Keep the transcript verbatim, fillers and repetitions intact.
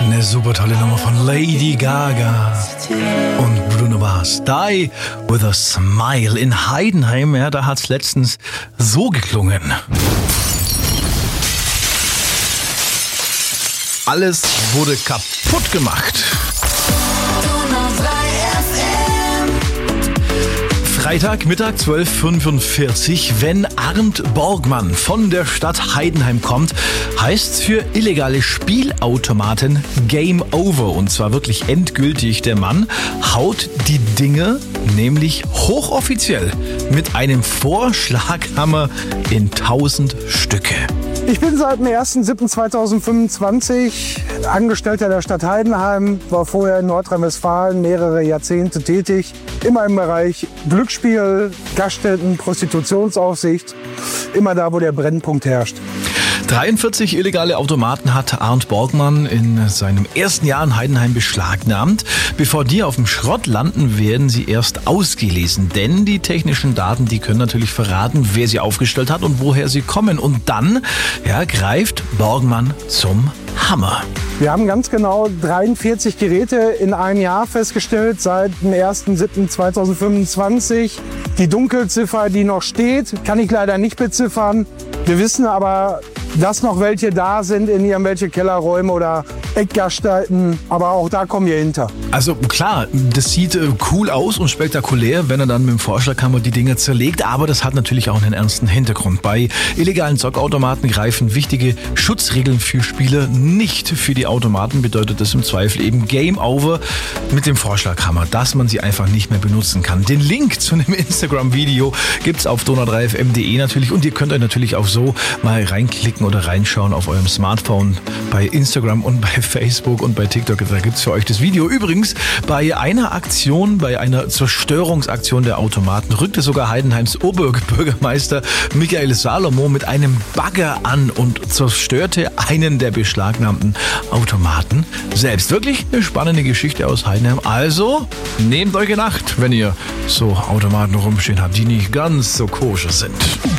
Eine super tolle Nummer von Lady Gaga und Bruno Mars. Die with a Smile in Heidenheim. Ja, da hat's letztens so geklungen. Alles wurde kaputt gemacht. Freitagmittag zwölf Uhr fünfundvierzig, wenn Arndt Borgmann von der Stadt Heidenheim kommt, heißt's für illegale Spielautomaten Game Over. Und zwar wirklich endgültig. Der Mann haut die Dinge nämlich hochoffiziell mit einem Vorschlaghammer in tausend Stücke. Ich bin seit dem ersten siebten zweitausendfünfundzwanzig Angestellter der Stadt Heidenheim, war vorher in Nordrhein-Westfalen mehrere Jahrzehnte tätig, immer im Bereich Glücksspiel, Gaststätten, Prostitutionsaufsicht, immer da, wo der Brennpunkt herrscht. dreiundvierzig illegale Automaten hat Arndt Borgmann in seinem ersten Jahr in Heidenheim beschlagnahmt. Bevor die auf dem Schrott landen, werden sie erst ausgelesen. Denn die technischen Daten, die können natürlich verraten, wer sie aufgestellt hat und woher sie kommen. Und dann ja, greift Borgmann zum Hammer. Wir haben ganz genau dreiundvierzig Geräte in einem Jahr festgestellt, seit dem ersten siebten zweitausendfünfundzwanzig. Die Dunkelziffer, die noch steht, kann ich leider nicht beziffern. Wir wissen aber, dass noch welche da sind in irgendwelche Kellerräume oder Eckgaststätten, aber auch da kommen wir hinter. Also klar, das sieht cool aus und spektakulär, wenn er dann mit dem Vorschlaghammer die Dinger zerlegt, aber das hat natürlich auch einen ernsten Hintergrund. Bei illegalen Zockautomaten greifen wichtige Schutzregeln für Spieler nicht. Für die Automaten bedeutet das im Zweifel eben Game Over mit dem Vorschlaghammer, dass man sie einfach nicht mehr benutzen kann. Den Link zu einem Instagram-Video gibt's auf donau drei f m punkt de natürlich und ihr könnt euch natürlich auch so mal reinklicken oder reinschauen auf eurem Smartphone bei Instagram und bei Facebook und bei TikTok. Da gibt's für euch das Video. Übrigens, bei einer Aktion, bei einer Zerstörungsaktion der Automaten rückte sogar Heidenheims Oberbürgermeister Michael Salomo mit einem Bagger an und zerstörte einen der beschlagnahmten Automaten selbst. Wirklich eine spannende Geschichte aus Heidenheim. Also, nehmt euch in Acht, wenn ihr so Automaten rumstehen habt, die nicht ganz so koscher sind.